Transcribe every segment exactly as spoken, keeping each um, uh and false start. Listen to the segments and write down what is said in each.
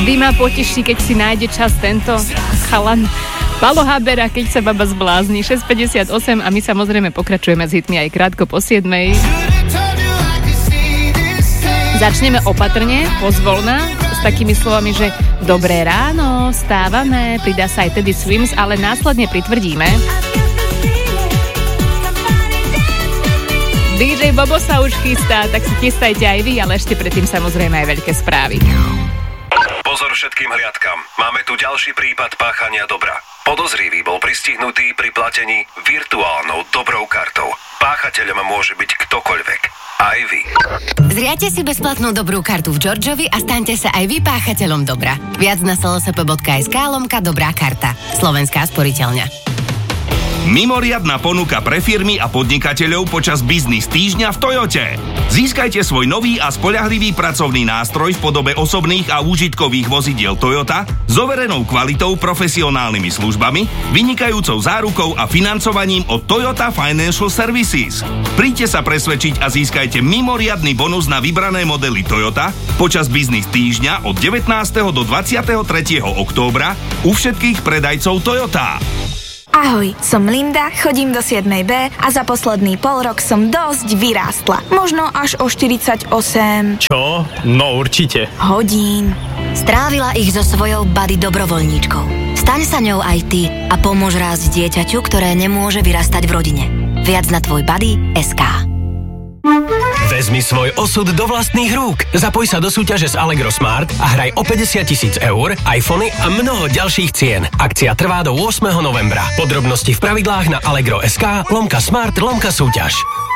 Vždy ma poteší, keď si nájde čas tento chalan Palo Habera, keď sa baba zblázni. šesť päťdesiatosem a my samozrejme pokračujeme s hitmi aj krátko po siedmej. Začneme opatrne, pozvolna, s takými slovami, že dobré ráno, stávame, pridá sa aj Teddy Swims, ale následne pritvrdíme. dý džej Bobo sa už chystá, tak si chystajte aj vy, ale ešte predtým samozrejme aj veľké správy. Pozor všetkým hliadkam. Máme tu ďalší prípad páchania dobra. Podozrivý bol pristihnutý pri platení virtuálnou dobrou kartou. Páchateľom môže byť ktokoľvek. Aj vy. Zriaďte si bezplatnú dobrú kartu v Georgeovi a staňte sa aj vy páchateľom dobra. Viac na es el es pé bodka es ká lomka dobrá karta. Slovenská sporiteľňa. Mimoriadna ponuka pre firmy a podnikateľov počas biznis týždňa v Toyote. Získajte svoj nový a spoľahlivý pracovný nástroj v podobe osobných a úžitkových vozidiel Toyota s overenou kvalitou, profesionálnymi službami, vynikajúcou zárukou a financovaním od Toyota Financial Services. Príďte sa presvedčiť a získajte mimoriadny bonus na vybrané modely Toyota počas biznis týždňa od devätnásteho do dvadsiateho tretieho októbra u všetkých predajcov Toyota. Ahoj, som Linda, chodím do siedmej bé a za posledný pol rok som dosť vyrástla. Možno až o štyridsaťosem... Čo? No určite. Hodín. Strávila ich so svojou buddy dobrovoľníčkou. Staň sa ňou aj ty a pomôž rásť dieťaťu, ktoré nemôže vyrastať v rodine. Viac na tvoj buddy bodka es ká. Vezmi svoj osud do vlastných rúk. Zapoj sa do súťaže s Allegro Smart a hraj o päťdesiat tisíc eur, iPhony a mnoho ďalších cien. Akcia trvá do ôsmeho novembra. Podrobnosti v pravidlách na allegro bodka es ká lomka smart lomka súťaž.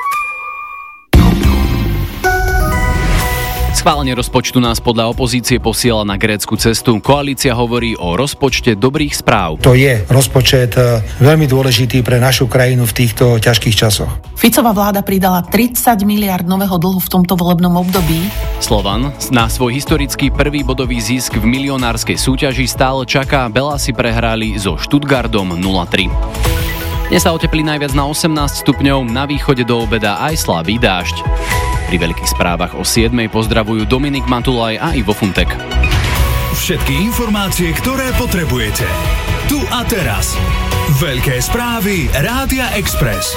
Schválenie rozpočtu nás podľa opozície posiela na grécku cestu. Koalícia hovorí o rozpočte dobrých správ. To je rozpočet veľmi dôležitý pre našu krajinu v týchto ťažkých časoch. Ficová vláda pridala tridsať miliárd nového dlhu v tomto volebnom období. Slovan na svoj historický prvý bodový zisk v milionárskej súťaži stále čaká. Belasi prehrali so Stuttgartom nula tri. Dnes sa oteplí najviac na osemnásť stupňov, na východe do obeda aj slabý dážď. Pri veľkých správach o siedmej pozdravujú Dominik Matulaj a Ivo Funtek. Všetky informácie, ktoré potrebujete. Tu a teraz. Veľké správy Rádia Express.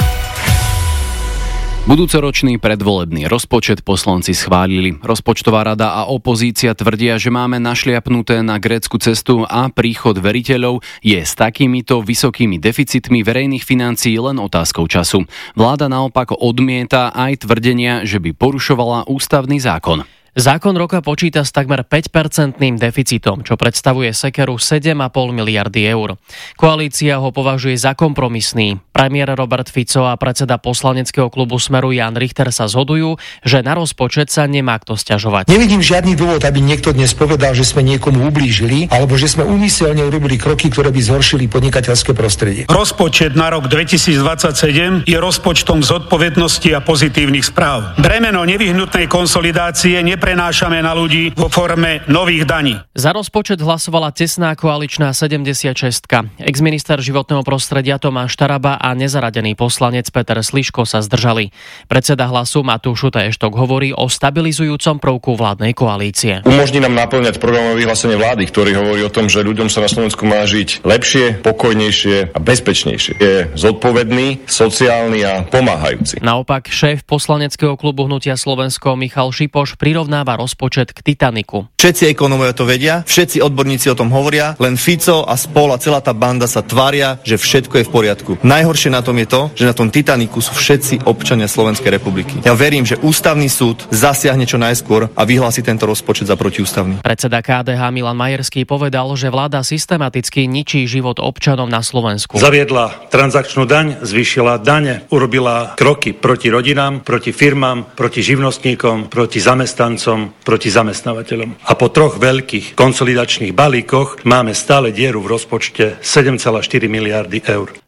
Budúcoročný predvolebný rozpočet poslanci schválili. Rozpočtová rada a opozícia tvrdia, že máme našliapnuté na grécku cestu a príchod veriteľov je s takýmito vysokými deficitmi verejných financií len otázkou času. Vláda naopak odmieta aj tvrdenia, že by porušovala ústavný zákon. Zákon roka počíta s takmer päťpercentným deficitom, čo predstavuje sekeru sedem a pol miliardy eur. Koalícia ho považuje za kompromisný. Premiér Robert Fico a predseda poslaneckého klubu Smeru Jan Richter sa zhodujú, že na rozpočet sa nemá kto sťažovať. Nevidím žiadny dôvod, aby niekto dnes povedal, že sme niekomu ublížili, alebo že sme úmyselne urobili kroky, ktoré by zhoršili podnikateľské prostredie. Rozpočet na rok dvetisícdvadsaťsedem je rozpočtom zodpovednosti a pozitívnych správ. Bremeno nevyhnutnej konsolidácie prenášame na ľudí vo forme nových daní. Za rozpočet hlasovala tesná koaličná sedemdesiatšestka. Exminister životného prostredia Tomáš Taraba a nezaradený poslanec Peter Sliško sa zdržali. Predseda Hlasu Matúš Šutaj-Eštok hovorí o stabilizujúcom prvku vládnej koalície. Umožní nám naplňať programové vyhlásenie vlády, ktorý hovorí o tom, že ľuďom sa na Slovensku má žiť lepšie, pokojnejšie a bezpečnejšie. Je zodpovedný, sociálny a pomáhajúci. Naopak šéf poslaneckého klubu Hnutia Slovensko Michal Šipoš prirovná rozpočet k Titaniku. Všetci ekonómovia to vedia, všetci odborníci o tom hovoria, len Fico a spol a celá tá banda sa tvária, že všetko je v poriadku. Najhoršie na tom je to, že na tom Titaniku sú všetci občania Slovenskej republiky. Ja verím, že ústavný súd zasiahne čo najskôr a vyhlási tento rozpočet za protiústavný. Predseda ká dé há Milan Majerský povedal, že vláda systematicky ničí život občanom na Slovensku. Zaviedla transakčnú daň, zvýšila dane, urobila kroky proti rodinám, proti firmám, proti živnostníkom, proti zamestnancom, proti zamestnávateľom. A po troch veľkých konsolidačných balíkoch máme stále dieru v rozpočte sedem celá štyri miliardy eur.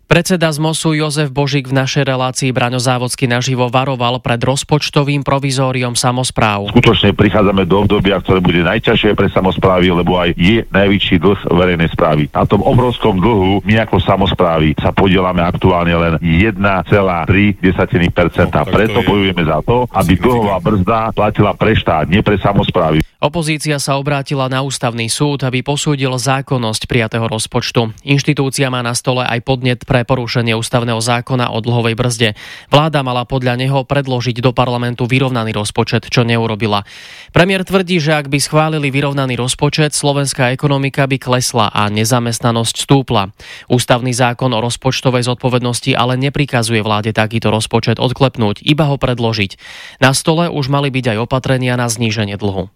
Predseda z MOSu Jozef Božík v našej relácii Braňo Závodský naživo varoval pred rozpočtovým provizóriom samospráv. Skutočne prichádzame do obdobia, ktoré bude najťažšie pre samosprávy, lebo aj je najväčší dlh verejnej správy. Na tom obrovskom dlhu my ako samosprávy sa podielame aktuálne len jeden celá tri percenta. No, preto bojujeme za to, aby dlhová brzda platila pre štát, nie pre samosprávy. Opozícia sa obrátila na ústavný súd, aby posúdil zákonnosť prijatého rozpočtu. Inštitúcia má na stole aj podnet pre porušenie ústavného zákona o dlhovej brzde. Vláda mala podľa neho predložiť do parlamentu vyrovnaný rozpočet, čo neurobila. Premiér tvrdí, že ak by schválili vyrovnaný rozpočet, slovenská ekonomika by klesla a nezamestnanosť stúpla. Ústavný zákon o rozpočtovej zodpovednosti ale neprikazuje vláde takýto rozpočet odklepnúť, iba ho predložiť. Na stole už mali byť aj opatrenia na zníženie dlhu.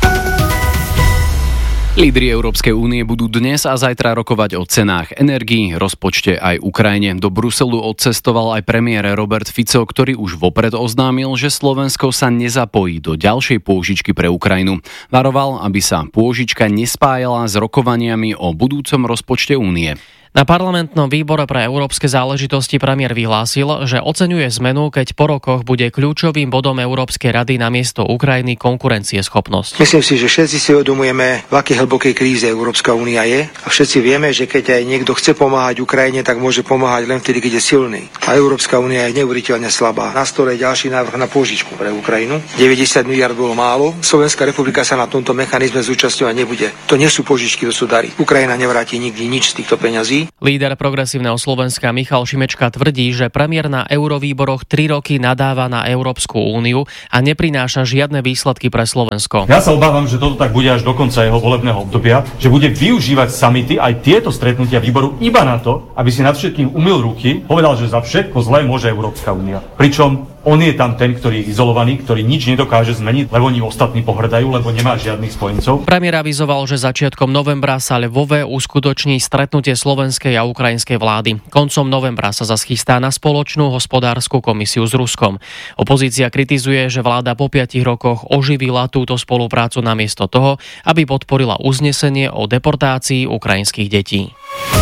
Lídri Európskej únie budú dnes a zajtra rokovať o cenách energií, rozpočte aj Ukrajine. Do Bruselu odcestoval aj premiér Robert Fico, ktorý už vopred oznámil, že Slovensko sa nezapojí do ďalšej pôžičky pre Ukrajinu. Varoval, aby sa pôžička nespájala s rokovaniami o budúcom rozpočte únie. Na parlamentnom výbore pre európske záležitosti premiér vyhlásil, že oceňuje zmenu, keď po rokoch bude kľúčovým bodom Európskej rady namiesto Ukrajiny konkurencieschopnosť. Myslím si, že všetci si uvedomujeme, v akej hlbokej kríze Európska únia je a všetci vieme, že keď aj niekto chce pomáhať Ukrajine, tak môže pomáhať len vtedy, keď je silný. A Európska únia je neuveriteľne slabá. Na stole je ďalší návrh na pôžičku pre Ukrajinu. deväťdesiat miliárd bolo málo. Slovenská republika sa na tomto mechanizme zúčastňovať nebude. To nie sú pôžičky, to sú dary. Ukrajina nevráti nikdy nič z týchto peňazí. Líder Progresívneho Slovenska Michal Šimečka tvrdí, že premiér na eurovýboroch tri roky nadáva na Európsku úniu a neprináša žiadne výsledky pre Slovensko. Ja sa obávam, že toto tak bude až do konca jeho volebného obdobia, že bude využívať samity aj tieto stretnutia výboru iba na to, aby si nad všetkým umyl ruky, povedal, že za všetko zlé môže Európska únia. Pričom on je tam ten, ktorý je izolovaný, ktorý nič nedokáže zmeniť, lebo oni ostatní pohrdajú, lebo nemá žiadnych spojencov. Premiér avizoval, že začiatkom novembra sa Lvove uskutoční stretnutie slovenskej a ukrajinskej vlády. Koncom novembra sa zaschystá na spoločnú hospodársku komisiu s Ruskom. Opozícia kritizuje, že vláda po piatich rokoch oživila túto spoluprácu namiesto toho, aby podporila uznesenie o deportácii ukrajinských detí.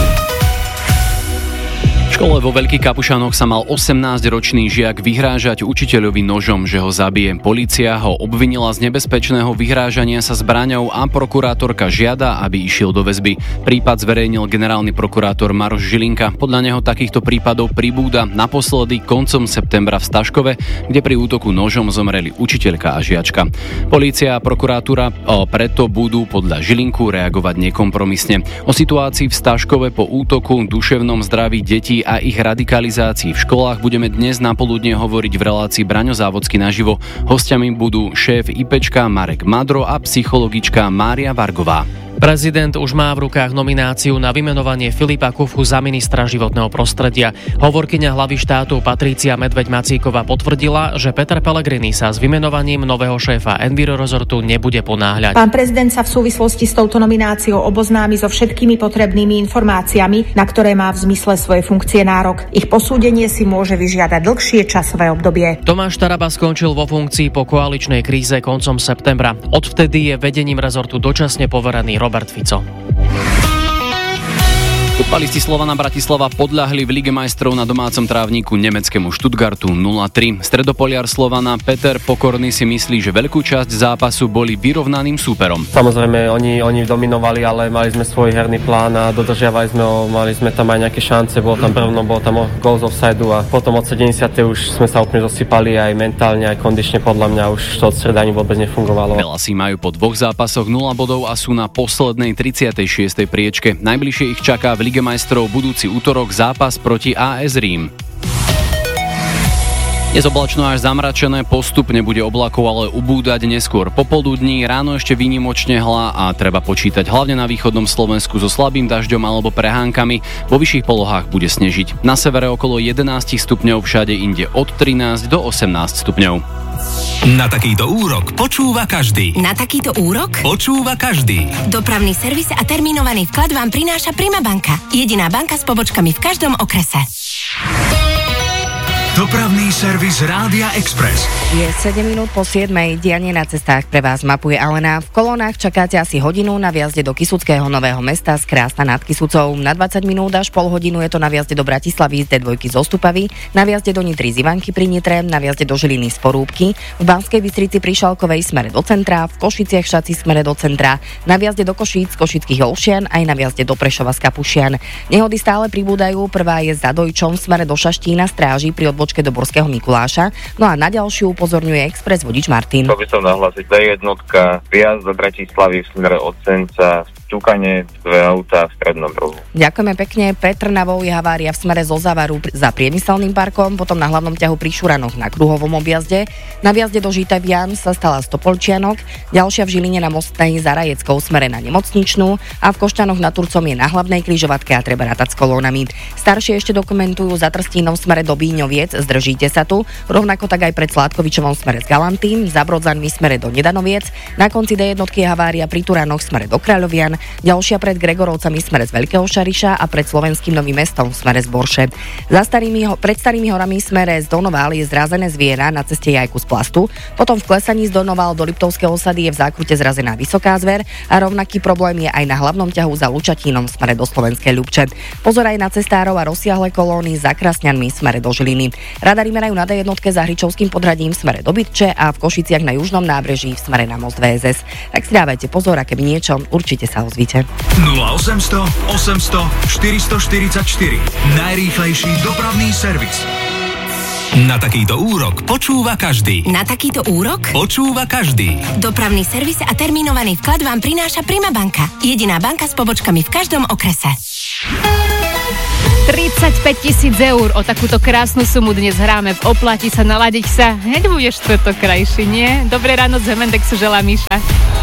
V škole vo Veľkých Kapušanoch sa mal osemnásťročný žiak vyhrážať učiteľovi nožom, že ho zabije. Polícia ho obvinila z nebezpečného vyhrážania sa zbraňou a prokurátorka žiada, aby išiel do väzby. Prípad zverejnil generálny prokurátor Maroš Žilinka. Podľa neho takýchto prípadov pribúda, naposledy koncom septembra v Staškove, kde pri útoku nožom zomreli učiteľka a žiačka. Polícia a prokuratúra preto budú podľa Žilinku reagovať nekompromisne. O situácii v Staškove po útoku, duševnom zdraví detí a ich radikalizácii v školách budeme dnes napoludne hovoriť v relácii Braňo Závodský naživo. Hostiami budú šéf IPčka Marek Madro a psychologička Mária Vargová. Prezident už má v rukách nomináciu na vymenovanie Filipa Kufu za ministra životného prostredia. Hovorkyňa hlavy štátu Patrícia Medveď-Macíková potvrdila, že Peter Pellegrini sa s vymenovaním nového šéfa Enviro Resortu nebude ponáhľať. Pán prezident sa v súvislosti s touto nomináciou oboznámi so všetkými potrebnými informáciami, na ktoré má v zmysle svojej funkcie nárok. Ich posúdenie si môže vyžiadať dlhšie časové obdobie. Tomáš Taraba skončil vo funkcii po koaličnej kríze koncom septembra. Odvtedy je vedením rezortu dočasne poverený Robert Fico. Futbalisti Slovana Bratislava podľahli v Lige majstrov na domácom trávniku nemeckému Stuttgartu nula tri. Stredopoliar Slovana Peter Pokorný si myslí, že veľkú časť zápasu boli vyrovnaným súperom. Samozrejme, oni, oni dominovali, ale mali sme svoj herný plán a dodržiavali sme ho, mali sme tam aj nejaké šance, bolo tam prvno, bolo tam gól z offsideu a potom od sedemdesiatej už sme sa úplne zosypali aj mentálne, aj kondične, podľa mňa už to od stredania vôbec nefungovalo. Velasi majú po dvoch zápasoch nula bodov a sú na poslednej tridsiatej šiestej priečke. Najbližšie ich čaká v Lige majstrov budúci útorok zápas proti á es Rím. Dnes oblačno až zamračené, postupne bude oblakov, ale ubúdať neskôr popoludní, ráno ešte výnimočne hla a treba počítať hlavne na východnom Slovensku so slabým dažďom alebo prehánkami. Vo vyšších polohách bude snežiť. Na severe okolo jedenásť stupňov, všade inde od trinásť do osemnásť stupňov. Na takýto úrok počúva každý. Na takýto úrok Počúva každý. Dopravný servis a termínovaný vklad vám prináša Prima banka. Jediná banka s pobočkami v každom okrese. Dopravný servis Rádia Express. Je sedem minút po siedmej, dianie na cestách pre vás mapuje Alena. V kolónach čakáte asi hodinu na vjazde do Kysuckého Nového Mesta z Krásna nad Kysucou. Na dvadsať minút až pol hodinu je to na vjazde do Bratislavy z dé dva z Ostupavy, na vjazde do Nitry z Ivanky pri Nitre, na vjazde do Žiliny z Porúbky, v Banskej Bystrici pri Šalkovej smere do centra, v Košiciach Šaci smere do centra, na vjazde do Košíc z Košických Olšian aj na vjazde do Prešova z Kapušian. Nehody stále pribúdajú, prvá je za Dojčom v smere do Šaštína stráži pri odbočke do Borského Mikuláša, no a na ďalšiu upozorňuje Express vodič Martin. To by som nahlásiť dé jedna, viac do Bratislavy v smere od Senca, Čukane, dve autá v strednom rohu. Ďakujeme pekne. Pre Trnavou je havária v smere zo Zavaru za priemyselným parkom, potom na hlavnom ťahu pri Šuranoch na kruhovom objazde. Na vjazde do Žitavian sa stala Stopolčianok, ďalšia v Žiline na Mostnej za Rajeckou smere na Nemocničnú a v Košťanoch na Turcom je na hlavnej križovatke a treba rátať s kolónami. Staršie ešte dokumentujú za Trstínom smere do Bíňoviec, zdržíte sa tu, rovnako tak aj pred Sládkovičovom smere z Galantín, za Brodzanmi smere do Nedanoviec, na konci dé jedna je havária pri Turanoch smere do Kráľovian, ďalšia pred Gregorovcami smere z Veľkého Šariša a pred Slovenským Novým Mestom smere z Borše. Za starými, pred Starými horami smere z Donoval je zrazené zviera, na ceste je aj kus plastu, potom v klesaní z Donoval do Liptovskej osady je v zákrute zrazená vysoká zver a rovnaký problém je aj na hlavnom ťahu za Lučatínom smere do Slovenskej Ľubče. Pozor aj na cestárov a rozsiahle kolóny za Krasňanmi smere do Žiliny. Radari merajú na dé jedna za Hričovským podhradím smere do Bytče a v Košiciach na južnom nábreží v smere na most vé es es. Tak si dávajte pozor, a keby niečo, určite sa ozvíte. nula osemsto osemsto štyristoštyridsaťštyri. Najrýchlejší dopravný servis. Na takýto úrok počúva každý. Na takýto úrok Počúva každý. Dopravný servis a termínovaný vklad vám prináša Prima banka. Jediná banka s pobočkami v každom okrese. tridsaťpäť tisíc eur, o takúto krásnu sumu dnes hráme v Oplatí sa, naladiť sa. Hneď budeš toto krajší, nie? Dobré ráno z Hemendexu želá Míša.